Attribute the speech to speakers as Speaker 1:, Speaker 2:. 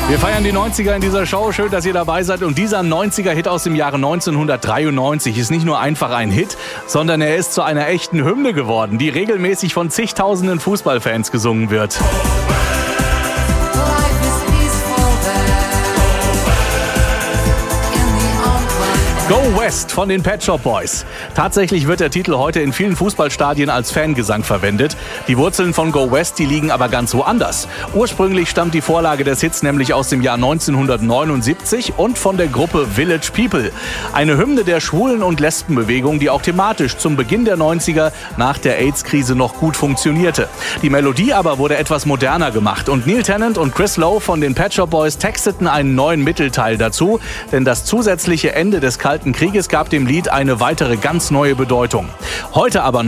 Speaker 1: Wir feiern die 90er in dieser Show. Schön, dass ihr dabei seid. Und dieser 90er-Hit aus dem Jahre 1993 ist nicht nur einfach ein Hit, sondern er ist zu einer echten Hymne geworden, die regelmäßig von zigtausenden Fußballfans gesungen wird. Go West von den Pet Shop Boys. Tatsächlich wird der Titel heute in vielen Fußballstadien als Fangesang verwendet. Die Wurzeln von Go West, die liegen aber ganz woanders. Ursprünglich stammt die Vorlage des Hits nämlich aus dem Jahr 1979 und von der Gruppe Village People. Eine Hymne der Schwulen- und Lesbenbewegung, die auch thematisch zum Beginn der 90er nach der AIDS-Krise noch gut funktionierte. Die Melodie aber wurde etwas moderner gemacht und Neil Tennant und Chris Lowe von den Pet Shop Boys texteten einen neuen Mittelteil dazu, denn das zusätzliche Ende des Kalten Krieges gab dem Lied eine weitere ganz neue Bedeutung. Heute aber